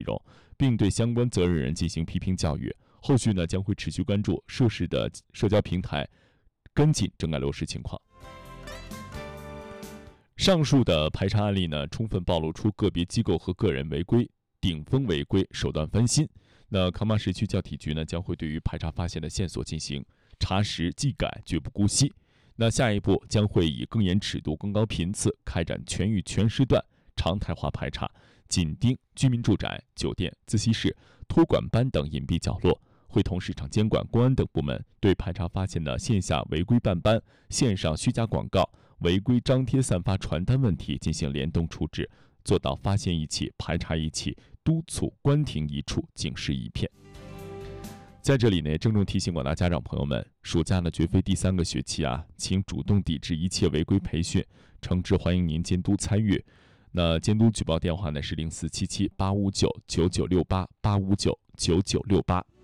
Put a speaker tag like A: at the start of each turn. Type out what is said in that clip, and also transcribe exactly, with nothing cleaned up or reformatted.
A: 容，并对相关责任人进行批评教育。后续呢将会持续关注涉事的社交平台，跟进整改落实情况。上述的排查案例呢，充分暴露出个别机构和个人违规、顶风违规、手段翻新。那康巴市区教体局呢，将会对于排查发现的线索进行查实技改，绝不姑息。那下一步将会以更严尺度、更高频次开展全域全时段常态化排查，紧盯居民住宅、酒店、自习室、托管班等隐蔽角落，会同市场监管、公安等部门对排查发现的线下违规办班、线上虚假广告、违规张贴散发传单问题进行联动处置，做到发现一起排查一起，督促关停一处，警示一片。在这里呢，郑重提醒广大家长朋友们，暑假呢绝非第三个学期啊，请主动抵制一切违规培训，诚挚欢迎您监督参与。那监督举报电话呢是零四七七八五九九九六八八五九九九六八。